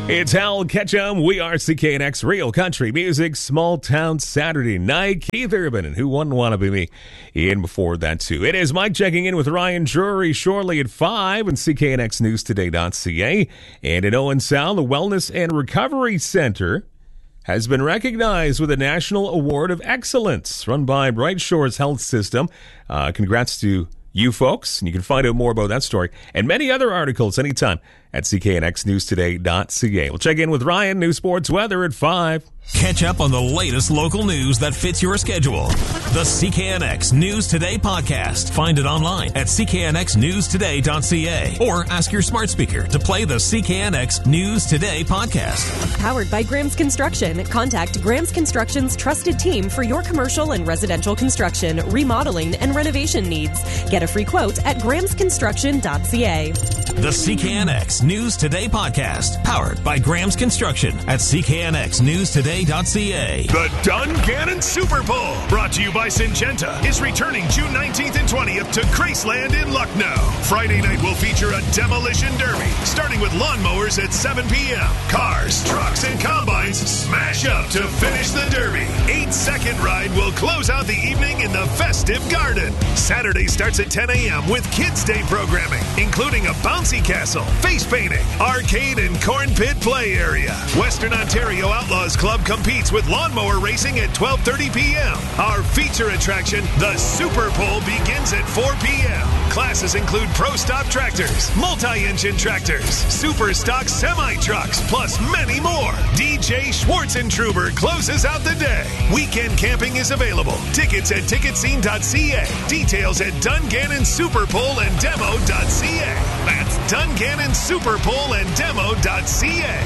It's Hal Ketchum. We are CKNX Real Country Music, Small Town Saturday Night. Keith Urban and Who Wouldn't Want to Be Me. And before that, too. It is Mike checking in with Ryan Drury shortly at 5 and CKNXNewsToday.ca. And in Owen Sound, the Wellness and Recovery Center has been recognized with a National Award of Excellence run by Bright Shores Health System. Congrats to you folks, and you can find out more about that story and many other articles anytime at CKNXNewsToday.ca. We'll check in with Ryan, News Sports Weather at 5. Catch up on the latest local news that fits your schedule. The CKNX News Today podcast. Find it online at CKNXNewsToday.ca or ask your smart speaker to play the CKNX News Today podcast. Powered by Graham's Construction. Contact Graham's Construction's trusted team for your commercial and residential construction, remodeling, and renovation needs. Get a free quote at grahamsconstruction.ca. The CKNX News Today podcast. Powered by Graham's Construction at CKNXNewsToday.ca. The Dungannon Super Bowl, brought to you by Syngenta, is returning June 19th and 20th to Graceland in Lucknow. Friday night will feature a demolition derby, starting with lawnmowers at 7 p.m. Cars, trucks, and combines smash up to finish the derby. 8-second ride will close out the evening in the festive garden. Saturday starts at 10 a.m. with Kids Day programming, including a bouncy castle, face painting, arcade, and corn pit play area. Western Ontario Outlaws Club competes with lawnmower racing at 12:30 p.m. Our feature attraction, the Super Bowl, begins at 4 p.m. Classes include Pro Stop tractors, multi-engine tractors, super stock semi-trucks, plus many more. DJ Schwartzentruber closes out the day. Weekend camping is available. Tickets at ticketscene.ca. Details at Dungannon Superpole and Demo.ca. That's Dungannon Superpole and Demo.ca.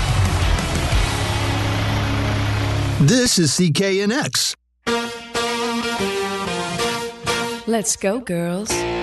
This is CKNX. Let's go, girls.